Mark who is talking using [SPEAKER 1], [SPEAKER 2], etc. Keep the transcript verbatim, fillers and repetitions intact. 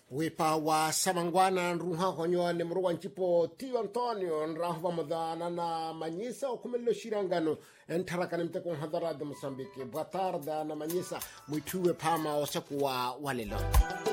[SPEAKER 1] Wepa wa samangwana nruha konyo le mruwa nchipo Tio Antonio nrahuwa madana na manyisa okumelo shirangano entaraka nimteko hadara de Mozambique. Boa tarde na manyisa muituwe pama osakuwa walelo.